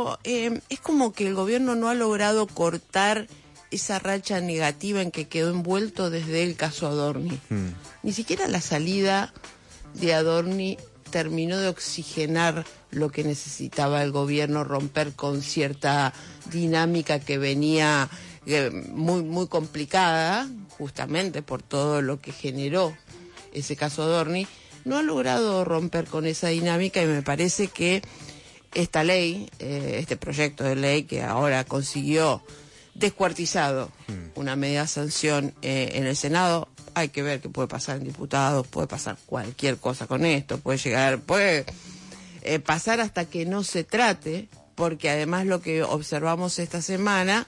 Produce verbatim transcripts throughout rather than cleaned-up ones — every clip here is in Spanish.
pero eh, es como que el gobierno no ha logrado cortar esa racha negativa en que quedó envuelto desde el caso Adorni. Hmm. Ni siquiera la salida de Adorni terminó de oxigenar lo que necesitaba el gobierno, romper con cierta dinámica que venía eh, muy, muy complicada, justamente por todo lo que generó ese caso Adorni. No ha logrado romper con esa dinámica y me parece que esta ley, eh, este proyecto de ley que ahora consiguió descuartizado hmm. una media sanción eh, en el Senado, hay que ver qué puede pasar en diputados, puede pasar cualquier cosa con esto, puede llegar, puede eh, pasar hasta que no se trate, porque además lo que observamos esta semana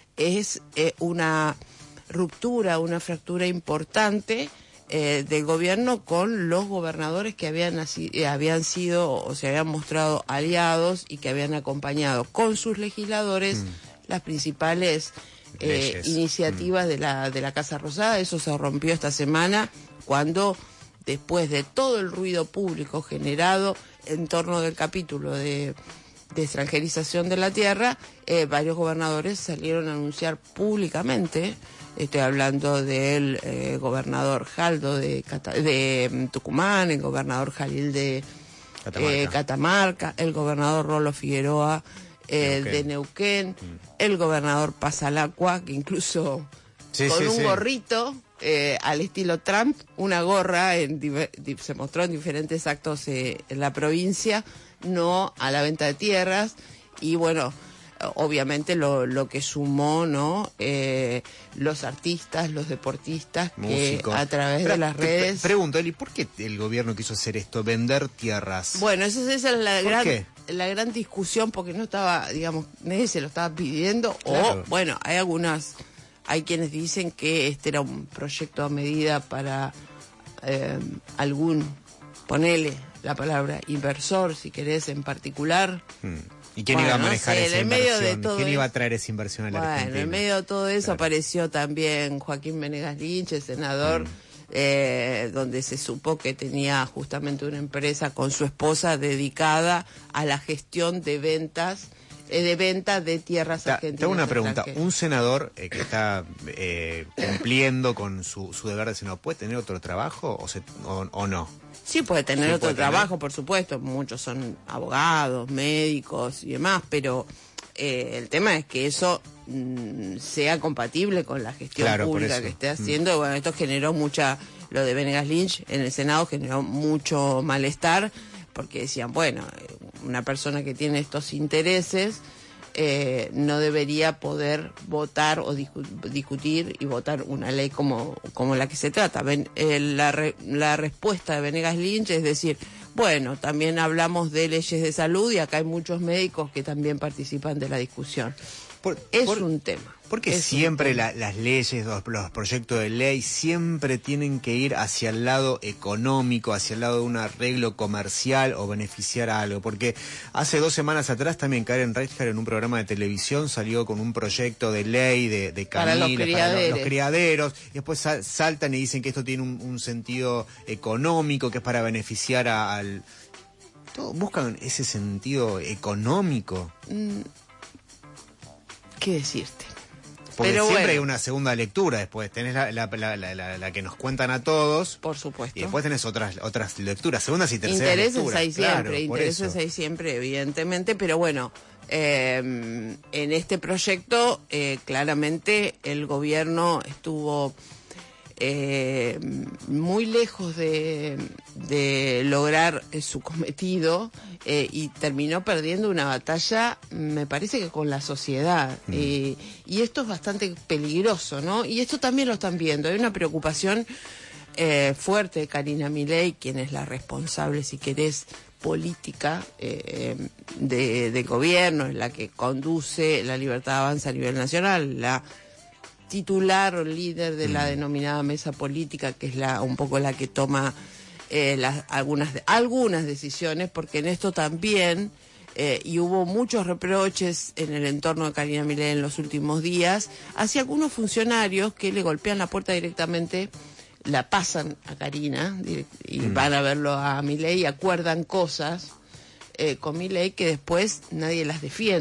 es eh, una ruptura, una fractura importante eh, del gobierno con los gobernadores que habían, eh, habían sido o se habían mostrado aliados y que habían acompañado con sus legisladores mm. las principales eh, iniciativas mm. de la de la Casa Rosada. Eso se rompió esta semana cuando, después de todo el ruido público generado en torno del capítulo de, de extranjerización de la tierra, eh, varios gobernadores salieron a anunciar públicamente. Estoy hablando del eh, gobernador Jaldo de, Cata, de um, Tucumán, el gobernador Jalil de Catamarca, eh, Catamarca el gobernador Rolo Figueroa eh, Neuquén. de Neuquén, mm. el gobernador Pasalacua, que incluso sí, con sí, un sí. gorrito eh, al estilo Trump, una gorra, en, se mostró en diferentes actos eh, en la provincia, no a la venta de tierras, y bueno, obviamente lo, lo que sumó, ¿no? Eh, los artistas, los deportistas, músicos, que a través Pero, de las redes... Pre pregunto, Eli, ¿por qué el gobierno quiso hacer esto, vender tierras? Bueno, esa, esa es la gran, la gran discusión, porque no estaba, digamos, nadie se lo estaba pidiendo, claro. o, bueno, hay algunas, hay quienes dicen que este era un proyecto a medida para eh, algún, ponele la palabra inversor, si querés, en particular... Hmm. ¿Y quién bueno, iba a manejar no sé, esa en medio inversión? De todo ¿Quién eso, iba a traer esa inversión a la bueno, Argentina? En medio de todo eso claro. apareció también Joaquín Menegas Lynch, el senador, mm. eh, donde se supo que tenía justamente una empresa con su esposa dedicada a la gestión de ventas, eh, de venta de tierras argentinas. Tengo una pregunta. Un senador eh, que está eh, cumpliendo con su, su deber de senador, ¿puede tener otro trabajo o, se, o, o no? Sí, puede tener sí, otro puede trabajo, tener. por supuesto. Muchos son abogados, médicos y demás, pero eh, el tema es que eso mm, sea compatible con la gestión claro, pública que esté haciendo. Mm. Bueno, esto generó mucha, lo de Menegas Lynch en el Senado generó mucho malestar, porque decían, bueno, una persona que tiene estos intereses eh, no debería poder votar o discu discutir y votar una ley como, como la que se trata. Ven, eh, la, re la respuesta de Menegas Lynch es decir, bueno, también hablamos de leyes de salud y acá hay muchos médicos que también participan de la discusión. Por, es por, un tema. Porque siempre la, las leyes, los, los proyectos de ley siempre tienen que ir hacia el lado económico, hacia el lado de un arreglo comercial o beneficiar a algo. Porque hace dos semanas atrás también Karen Reither en un programa de televisión salió con un proyecto de ley de, de para, los para los, los criaderos. Y después sal, saltan y dicen que esto tiene un, un sentido económico, que es para beneficiar a, al... Todos buscan ese sentido económico. Mm. ¿Qué decirte? Porque Pero siempre bueno. hay una segunda lectura después. Tenés la, la, la, la, la, la que nos cuentan a todos. Por supuesto. Y después tenés otras otras lecturas, segundas y terceras intereses lecturas. Hay claro, siempre, intereses hay siempre, evidentemente. Pero bueno, eh, en este proyecto eh, claramente el gobierno estuvo eh, muy lejos de, de lograr su cometido eh, y terminó perdiendo una batalla, me parece que con la sociedad. Mm. Eh, y esto es bastante peligroso, ¿no? Y esto también lo están viendo. Hay una preocupación eh, fuerte de Karina Milei, quien es la responsable, si querés, política eh, de, de gobierno, es la que conduce la Libertad Avanza a nivel nacional, la titular o líder de la mm. denominada mesa política, que es la un poco la que toma eh, las, algunas, algunas decisiones, porque en esto también, eh, y hubo muchos reproches en el entorno de Karina Milei en los últimos días, hacia algunos funcionarios que le golpean la puerta directamente, la pasan a Karina, y mm. van a verlo a Milei y acuerdan cosas eh, con Milei que después nadie las defiende.